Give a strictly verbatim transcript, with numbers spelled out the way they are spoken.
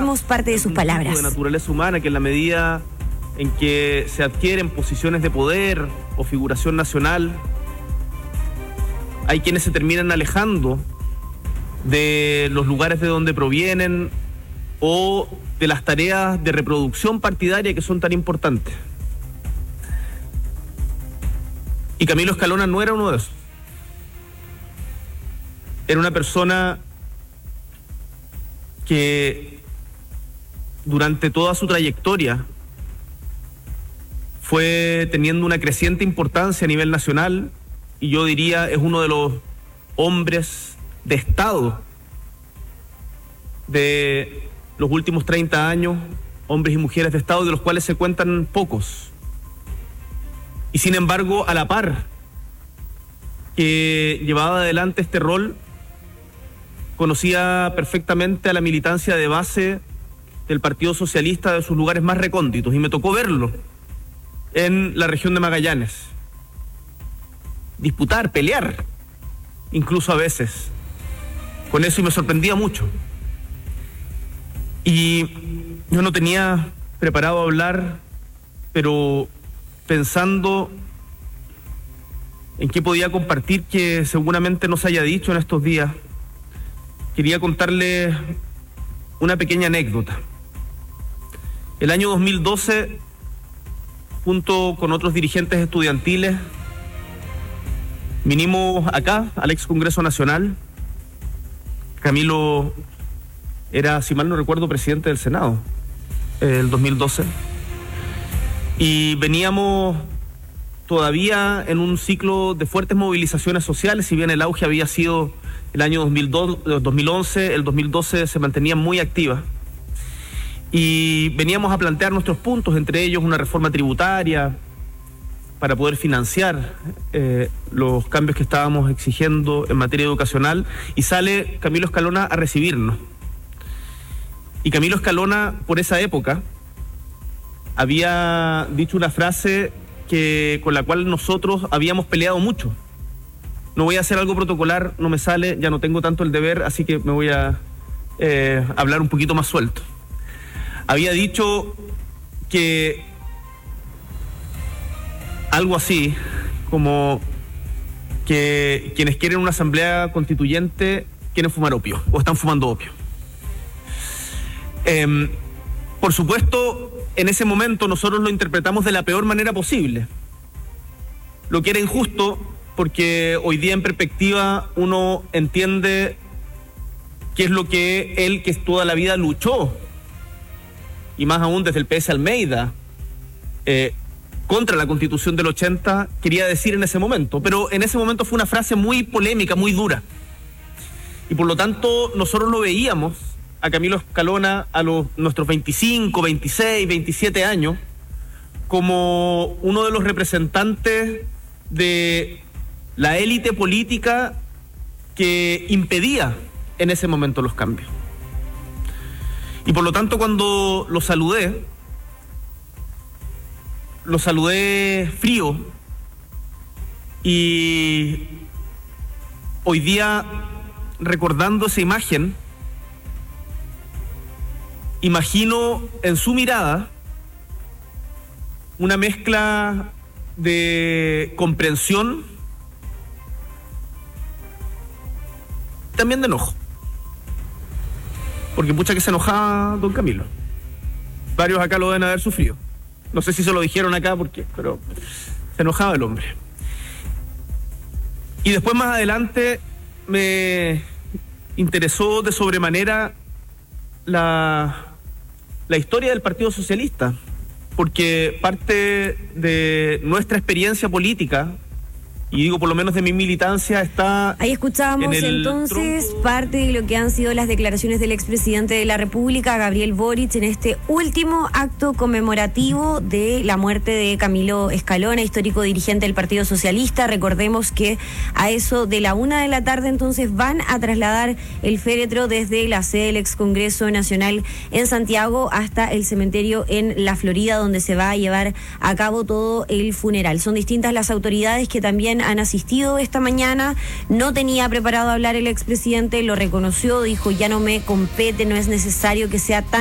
Escuchemos parte de sus palabras. De naturaleza humana, que en la medida en que se adquieren posiciones de poder o figuración nacional, hay quienes se terminan alejando de los lugares de donde provienen o de las tareas de reproducción partidaria que son tan importantes. Y Camilo Escalona no era uno de esos. Era una persona que durante toda su trayectoria fue teniendo una creciente importancia a nivel nacional, y yo diría es uno de los hombres de Estado de los últimos treinta años, hombres y mujeres de Estado de los cuales se cuentan pocos. Y sin embargo, a la par que llevaba adelante este rol, conocía perfectamente a la militancia de base del Partido Socialista de sus lugares más recónditos, y me tocó verlo en la región de Magallanes, disputar, pelear, incluso a veces con eso, y me sorprendía mucho. Y yo no tenía preparado hablar, pero pensando en qué podía compartir que seguramente no se haya dicho en estos días, quería contarles una pequeña anécdota. El año dos mil doce, junto con otros dirigentes estudiantiles, vinimos acá, al ex Congreso Nacional. Camilo era, si mal no recuerdo, presidente del Senado, el dos mil doce. Y veníamos todavía en un ciclo de fuertes movilizaciones sociales, si bien el auge había sido el año dos mil dos, dos mil once, el dos mil doce se mantenía muy activa. Y veníamos a plantear nuestros puntos, entre ellos una reforma tributaria para poder financiar eh, los cambios que estábamos exigiendo en materia educacional, y sale Camilo Escalona a recibirnos. Y Camilo Escalona, por esa época, había dicho una frase que, con la cual nosotros habíamos peleado mucho. No voy a hacer algo protocolar, no me sale, ya no tengo tanto el deber, así que me voy a eh, hablar un poquito más suelto. Había dicho que algo así como que quienes quieren una asamblea constituyente quieren fumar opio o están fumando opio. Eh, por supuesto, en ese momento nosotros lo interpretamos de la peor manera posible, lo que era injusto, porque hoy día en perspectiva uno entiende qué es lo que él, que toda la vida luchó, y más aún desde el P S Almeida, eh, contra la Constitución del ochenta, quería decir en ese momento. Pero en ese momento fue una frase muy polémica, muy dura. Y por lo tanto nosotros lo veíamos a Camilo Escalona a los nuestros veinticinco, veintiséis, veintisiete años como uno de los representantes de la élite política que impedía en ese momento los cambios. Y por lo tanto, cuando lo saludé, lo saludé frío, y hoy día, recordando esa imagen, imagino en su mirada una mezcla de comprensión, también de enojo. Porque pucha que se enojaba don Camilo. Varios acá lo deben haber sufrido. No sé si se lo dijeron acá, porque, pero se enojaba el hombre. Y después, más adelante, me interesó de sobremanera la, la historia del Partido Socialista, porque parte de nuestra experiencia política, y digo por lo menos de mi militancia, está... Ahí escuchábamos entonces tronco. Parte de lo que han sido las declaraciones del expresidente de la República, Gabriel Boric, en este último acto conmemorativo de la muerte de Camilo Escalona, histórico dirigente del Partido Socialista. Recordemos que a eso de la una de la tarde entonces van a trasladar el féretro desde la sede del ex Congreso Nacional en Santiago hasta el cementerio en La Florida, donde se va a llevar a cabo todo el funeral. Son distintas las autoridades que también han asistido esta mañana. No tenía preparado hablar el expresidente, lo reconoció, dijo: ya no me compete, no es necesario que sea tan